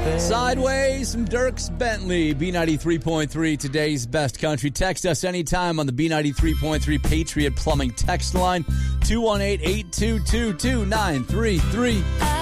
Sideways from Dierks Bentley, B93.3, today's best country. Text us anytime on the B93.3 Patriot Plumbing text line, 218-822-2933.